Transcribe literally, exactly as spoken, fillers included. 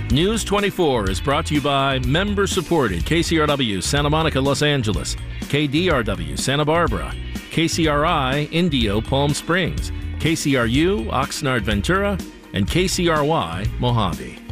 News twenty-four is brought to you by member-supported K C R W Santa Monica, Los Angeles, K D R W Santa Barbara, K C R I Indio Palm Springs, K C R U Oxnard Ventura, and K C R Y Mojave.